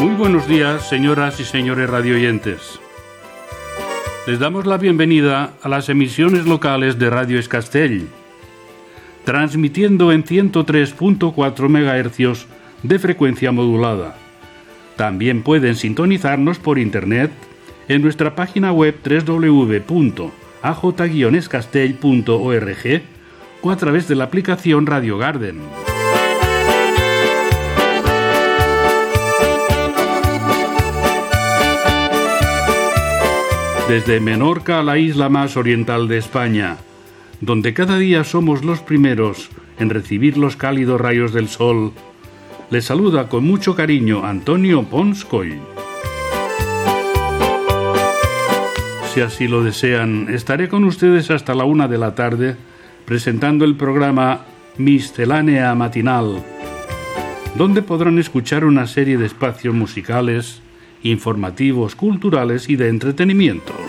Muy buenos días, señoras y señores radioyentes. Les damos la bienvenida a las emisiones locales de Radio Es Castell, transmitiendo en 103.4 MHz de frecuencia modulada. También pueden sintonizarnos por internet en nuestra página web www.aj-escastell.org o a través de la aplicación Radio Garden. Desde Menorca a la isla más oriental de España, donde cada día somos los primeros en recibir los cálidos rayos del sol, les saluda con mucho cariño Antonio Pons Coll. Si así lo desean, estaré con ustedes hasta la 1 de la tarde presentando el programa Miscelánea Matinal, donde podrán escuchar una serie de espacios musicales, informativos, culturales y de entretenimiento.